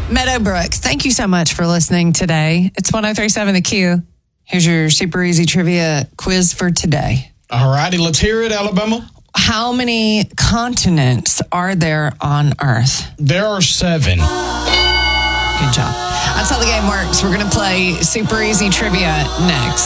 Meadowbrook, thank you so much for listening today. It's 103.7 The Q. Here's your super easy trivia quiz for today. All righty, let's hear it, Alabama. How many continents are there on Earth? There are 7. Good job. That's how the game works. We're going to play super easy trivia next.